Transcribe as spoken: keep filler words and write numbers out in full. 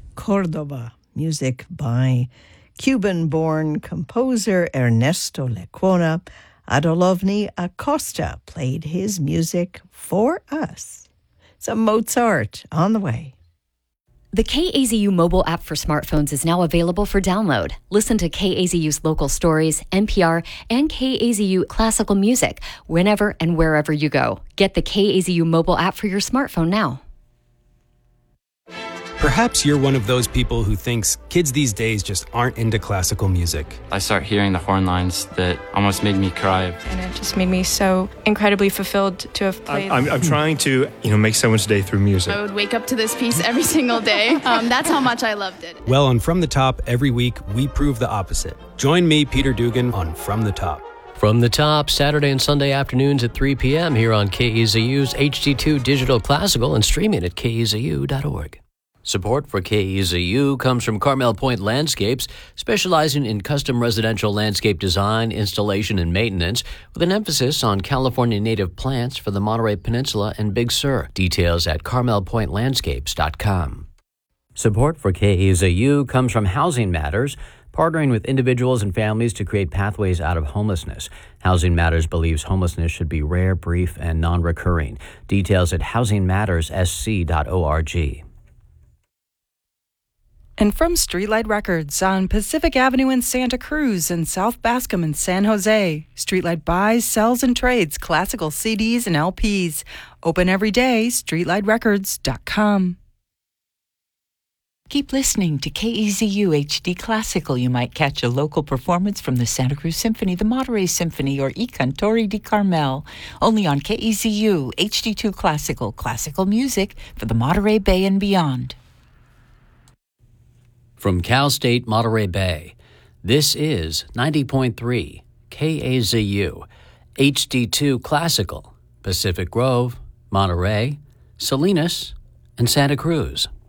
Cordoba, music by Cuban-born composer Ernesto Lecuona. Adolovny Acosta played his music for us. Some Mozart on the way. The K A Z U mobile app for smartphones is now available for download. Listen to K A Z U's local stories, N P R, and K A Z U classical music whenever and wherever you go. Get the K A Z U mobile app for your smartphone now. Perhaps you're one of those people who thinks kids these days just aren't into classical music. I start hearing the horn lines that almost made me cry. And it just made me so incredibly fulfilled to have played. I'm, I'm, I'm trying to, you know, make someone's day through music. I would wake up to this piece every single day. Um, that's how much I loved it. Well, on From the Top, every week, we prove the opposite. Join me, Peter Dugan, on From the Top. From the Top, Saturday and Sunday afternoons at three p.m. here on K E Z U's H D two Digital Classical and streaming at K E Z U dot org. Support for K E Z U comes from Carmel Point Landscapes, specializing in custom residential landscape design, installation, and maintenance, with an emphasis on California native plants for the Monterey Peninsula and Big Sur. Details at carmel point landscapes dot com. Support for K E Z U comes from Housing Matters, partnering with individuals and families to create pathways out of homelessness. Housing Matters believes homelessness should be rare, brief, and non-recurring. Details at housing matters s c dot org. And from Streetlight Records on Pacific Avenue in Santa Cruz and South Bascom in San Jose, Streetlight buys, sells, and trades classical C Ds and L Ps. Open every day, streetlight records dot com. Keep listening to K E Z U H D Classical. You might catch a local performance from the Santa Cruz Symphony, the Monterey Symphony, or I Cantori di Carmel. Only on K E Z U H D two Classical, classical music for the Monterey Bay and beyond. From Cal State Monterey Bay, this is ninety point three K A Z U, H D two Classical, Pacific Grove, Monterey, Salinas, and Santa Cruz.